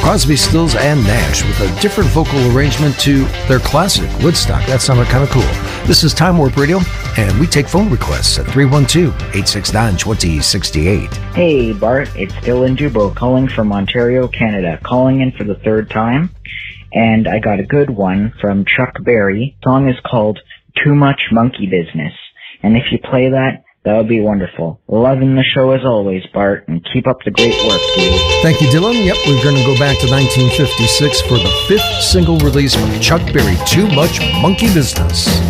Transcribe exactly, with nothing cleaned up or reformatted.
Crosby, Stills, and Nash with a different vocal arrangement to their classic, Woodstock. That sounded kind of cool. This is Time Warp Radio, and we take phone requests at three one two, eight six nine, two zero six eight. Hey, Bart, it's Dylan Dubo calling from Ontario, Canada, calling in for the third time, and I got a good one from Chuck Berry. The song is called Too Much Monkey Business, and if you play that, that would be wonderful. Loving the show as always, Bart, and keep up the great work, dude. Thank you, Dylan. Yep, we're going to go back to nineteen fifty-six for the fifth single release from Chuck Berry, Too Much Monkey Business.